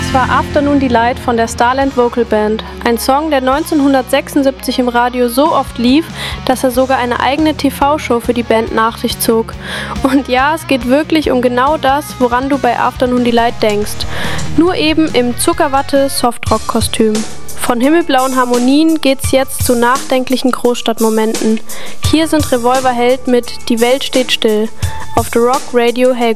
Das war Afternoon Delight von der Starland Vocal Band. Ein Song, der 1976 im Radio so oft lief, dass er sogar eine eigene TV-Show für die Band nach sich zog. Und ja, es geht wirklich um genau das, woran du bei Afternoon Delight denkst. Nur eben im Zuckerwatte-Softrock-Kostüm. Von himmelblauen Harmonien geht's jetzt zu nachdenklichen Großstadtmomenten. Hier sind Revolverheld mit Die Welt steht still auf The Rock Radio Helgoland.